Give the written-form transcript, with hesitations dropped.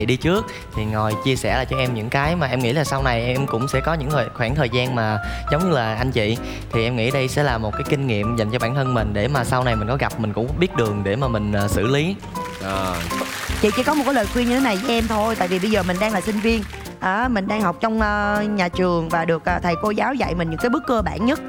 đi trước thì ngồi chia sẻ lại cho em những cái mà em nghĩ là sau này em cũng sẽ có những khoảng thời gian mà giống như là anh chị, thì em nghĩ đây sẽ là một cái kinh nghiệm dành cho bản thân mình để mà sau này mình có gặp mình cũng biết đường để mà mình xử lý. Chị chỉ có một cái lời khuyên như thế này với em thôi, tại vì bây giờ mình đang là sinh viên, mình đang học trong nhà trường và được thầy cô giáo dạy mình những cái bước cơ bản nhất